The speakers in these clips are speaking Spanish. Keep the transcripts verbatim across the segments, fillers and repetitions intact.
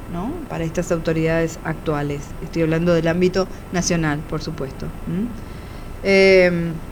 ¿no?, para estas autoridades actuales. Estoy hablando del ámbito nacional, por supuesto. ¿Mm? Eh,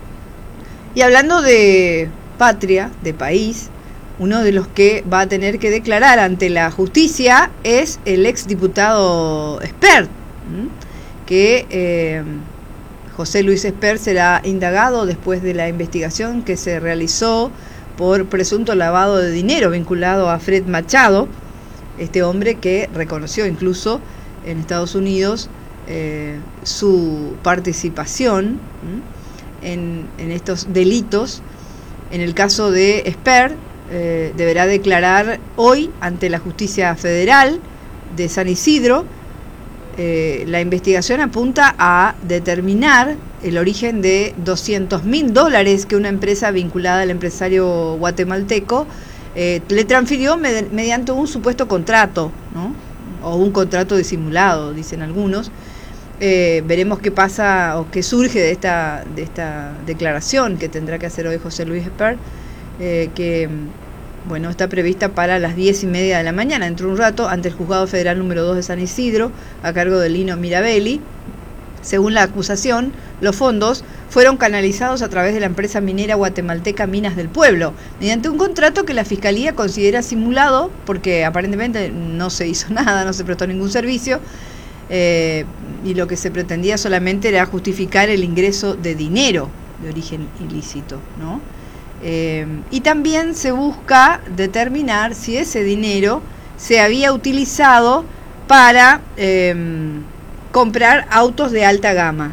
y hablando de patria, de país, uno de los que va a tener que declarar ante la justicia es el exdiputado Espert, ¿Mm? que eh, José Luis Espert será indagado después de la investigación que se realizó por presunto lavado de dinero vinculado a Fred Machado, este hombre que reconoció incluso en Estados Unidos eh, su participación en, en estos delitos. En el caso de Espert, eh, deberá declarar hoy ante la Justicia Federal de San Isidro. Eh, la investigación apunta a determinar el origen de doscientos mil dólares que una empresa vinculada al empresario guatemalteco eh, le transfirió med- mediante un supuesto contrato, ¿no?, o un contrato disimulado, dicen algunos. Eh, veremos qué pasa o qué surge de esta, de esta declaración que tendrá que hacer hoy José Luis Espert, eh, que bueno, está prevista para las diez y media de la mañana, dentro de un rato, ante el Juzgado Federal número dos de San Isidro, a cargo de Lino Mirabelli. Según la acusación, los fondos fueron canalizados a través de la empresa minera guatemalteca Minas del Pueblo, mediante un contrato que la Fiscalía considera simulado, porque aparentemente no se hizo nada, no se prestó ningún servicio, eh, y lo que se pretendía solamente era justificar el ingreso de dinero de origen ilícito, ¿no? Eh, y también se busca determinar si ese dinero se había utilizado para eh, comprar autos de alta gama.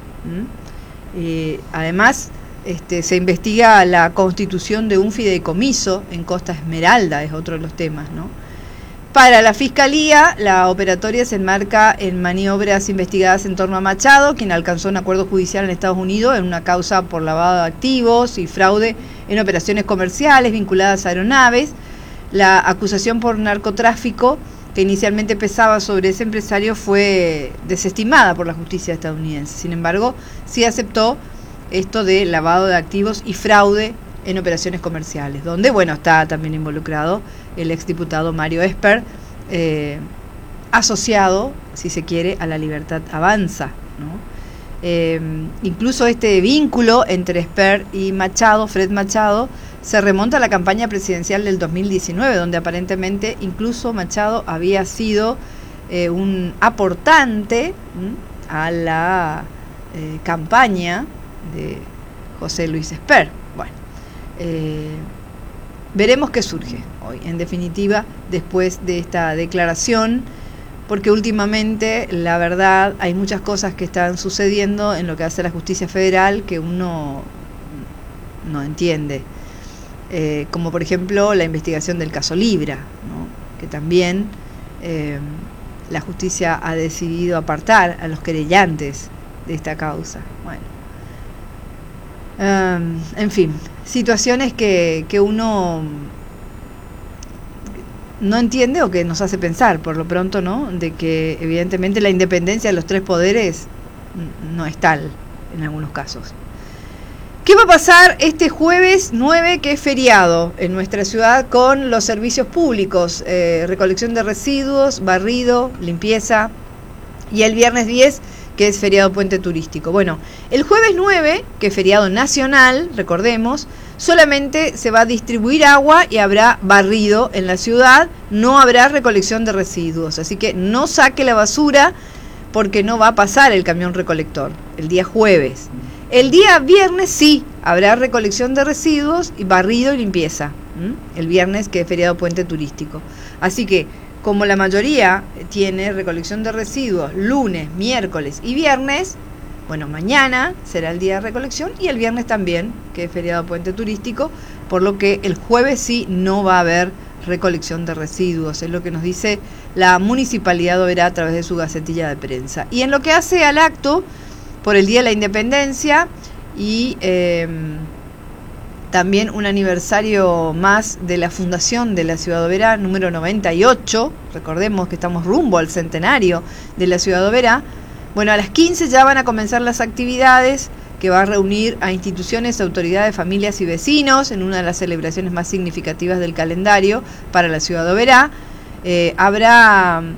¿Mm? Eh, además, este, se investiga la constitución de un fideicomiso en Costa Esmeralda, es otro de los temas, ¿no? Para la Fiscalía, la operatoria se enmarca en maniobras investigadas en torno a Machado, quien alcanzó un acuerdo judicial en Estados Unidos en una causa por lavado de activos y fraude en operaciones comerciales vinculadas a aeronaves. La acusación por narcotráfico, que inicialmente pesaba sobre ese empresario, fue desestimada por la justicia estadounidense. Sin embargo, sí aceptó esto de lavado de activos y fraude en operaciones comerciales, donde, bueno, está también involucrado el exdiputado Mario Espert, eh, asociado, si se quiere, a La Libertad Avanza, ¿no? Eh, incluso este vínculo entre Espert y Machado, Fred Machado, se remonta a la campaña presidencial del dos mil diecinueve, donde aparentemente incluso Machado había sido eh, un aportante ¿m? a la eh, campaña de José Luis Espert. Bueno, eh, veremos qué surge hoy, en definitiva, después de esta declaración, porque últimamente, la verdad, hay muchas cosas que están sucediendo en lo que hace la justicia federal que uno no entiende, eh, como por ejemplo la investigación del caso Libra, ¿no?, que también eh, la justicia ha decidido apartar a los querellantes de esta causa. Bueno, um, en fin, situaciones que, que uno no entiende o que nos hace pensar, por lo pronto, ¿no?, de que evidentemente la independencia de los tres poderes no es tal en algunos casos. ¿Qué va a pasar este jueves nueve, que es feriado en nuestra ciudad, con los servicios públicos, eh, recolección de residuos, barrido, limpieza, y el viernes diez, que es feriado puente turístico? Bueno, el jueves nueve, que es feriado nacional, recordemos, solamente se va a distribuir agua y habrá barrido en la ciudad, no habrá recolección de residuos, así que no saque la basura porque no va a pasar el camión recolector el día jueves. El día viernes sí, habrá recolección de residuos y barrido y limpieza, ¿m? el viernes, que es feriado puente turístico. Así que, como la mayoría tiene recolección de residuos lunes, miércoles y viernes, bueno, mañana será el día de recolección y el viernes también, que es feriado puente turístico, por lo que el jueves sí no va a haber recolección de residuos, es lo que nos dice la Municipalidad de Oberá a través de su gacetilla de prensa. Y en lo que hace al acto por el Día de la Independencia y eh, también un aniversario más de la fundación de la Ciudad de Oberá, número noventa y ocho, recordemos que estamos rumbo al centenario de la Ciudad de Oberá. Bueno, a las quince ya van a comenzar las actividades que va a reunir a instituciones, autoridades, familias y vecinos en una de las celebraciones más significativas del calendario para la Ciudad de Oberá. Eh, habrá